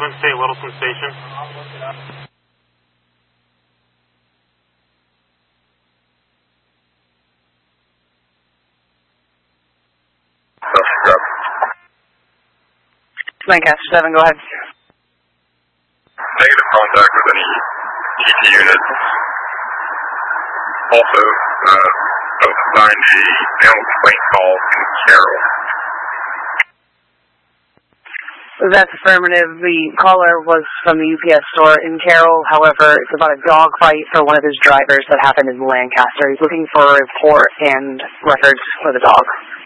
Twin State, Littleton Station. Lancaster 7, go ahead. Negative contact with any TT units. Also, assigned a animal complaint call in Carroll. That's affirmative. The caller was from the UPS store in Carroll. However, it's about a dog fight for one of his drivers that happened in Lancaster. He's looking for a report and records for the dog.